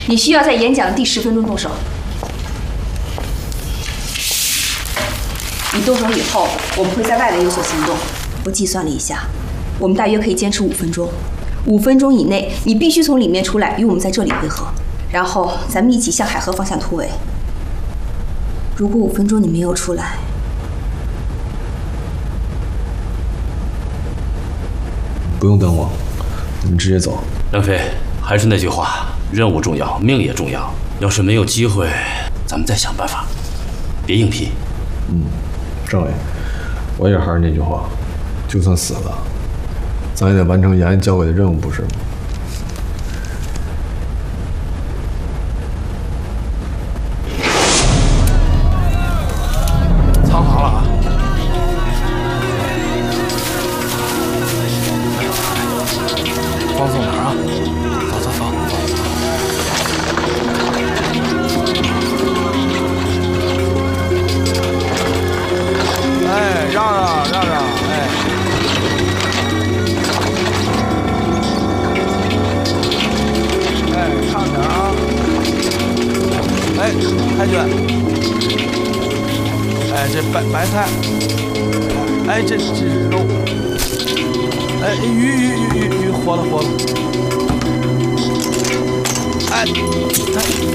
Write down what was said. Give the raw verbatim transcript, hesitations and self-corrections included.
你需要在演讲的第十分钟动手。你动手以后，我们会在外围有所行动。我计算了一下，我们大约可以坚持五分钟。五分钟以内，你必须从里面出来，与我们在这里汇合，然后咱们一起向海河方向突围。如果五分钟你没有出来， 不用等我，你们直接走。 任飞，还是那句话，任务重要，命也重要。要是没有机会，咱们再想办法，别硬拼。 嗯，政委，我也还是那句话，就算死了，咱也得完成延安交给的任务，不是吗？ 藏好了啊！放松点啊！走走走。哎，让让让让，哎。哎，看点啊！哎，开卷。哎，这白白菜。哎，这这是肉。哎，鱼鱼鱼鱼鱼，活了活了。哎，哎。